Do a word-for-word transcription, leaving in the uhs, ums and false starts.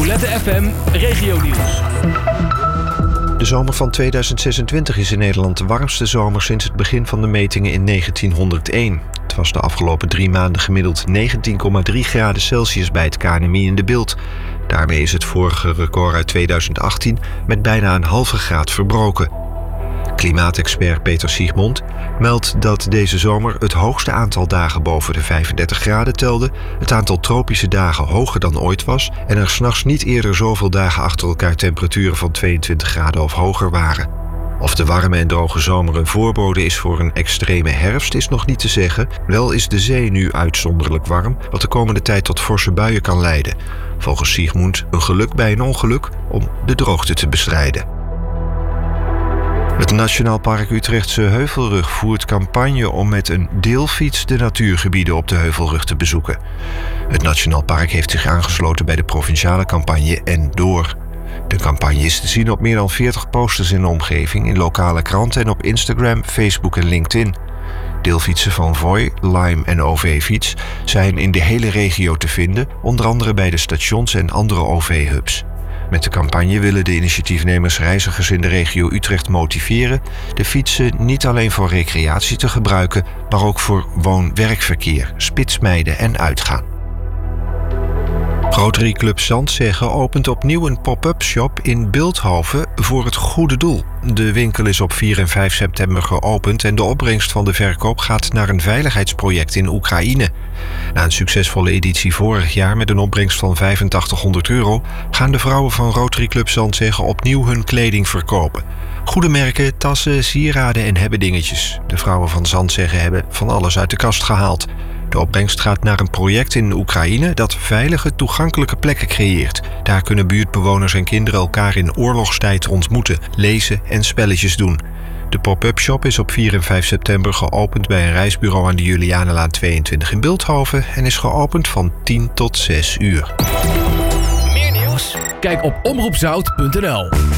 Violette F M Regionieuws. De zomer van tweeduizend zesentwintig is in Nederland de warmste zomer sinds het begin van de metingen in negentienhonderdéén. Het was de afgelopen drie maanden gemiddeld negentien komma drie graden Celsius bij het K N M I in de Bilt. Daarmee is het vorige record uit tweeduizend achttien met bijna een halve graad verbroken. Klimaatexpert Peter Siegmond meldt dat deze zomer het hoogste aantal dagen boven de vijfendertig graden telde, het aantal tropische dagen hoger dan ooit was en er 's nachts niet eerder zoveel dagen achter elkaar temperaturen van tweeëntwintig graden of hoger waren. Of de warme en droge zomer een voorbode is voor een extreme herfst is nog niet te zeggen. Wel is de zee nu uitzonderlijk warm, wat de komende tijd tot forse buien kan leiden. Volgens Siegmond een geluk bij een ongeluk om de droogte te bestrijden. Het Nationaal Park Utrechtse Heuvelrug voert campagne om met een deelfiets de natuurgebieden op de Heuvelrug te bezoeken. Het Nationaal Park heeft zich aangesloten bij de provinciale campagne En Door. De campagne is te zien op meer dan veertig posters in de omgeving, in lokale kranten en op Instagram, Facebook en LinkedIn. Deelfietsen van Voi, Lime en O V-fiets zijn in de hele regio te vinden, onder andere bij de stations en andere O V-hubs. Met de campagne willen de initiatiefnemers reizigers in de regio Utrecht motiveren de fietsen niet alleen voor recreatie te gebruiken, maar ook voor woon-werkverkeer, spitsmijden en uitgaan. Rotary Club Zandzegge opent opnieuw een pop-up shop in Bilthoven voor het goede doel. De winkel is op vier en vijf september geopend en de opbrengst van de verkoop gaat naar een veiligheidsproject in Oekraïne. Na een succesvolle editie vorig jaar met een opbrengst van vijfentachtighonderd euro gaan de vrouwen van Rotary Club Zandzegge opnieuw hun kleding verkopen. Goede merken, tassen, sieraden en hebbedingetjes. De vrouwen van Zandzegge hebben van alles uit de kast gehaald. De opbrengst gaat naar een project in Oekraïne dat veilige, toegankelijke plekken creëert. Daar kunnen buurtbewoners en kinderen elkaar in oorlogstijd ontmoeten, lezen en spelletjes doen. De pop-up shop is op vier en vijf september geopend bij een reisbureau aan de Julianenlaan tweeëntwintig in Bilthoven en is geopend van tien tot zes uur. Meer nieuws? Kijk op omroep zout punt n l.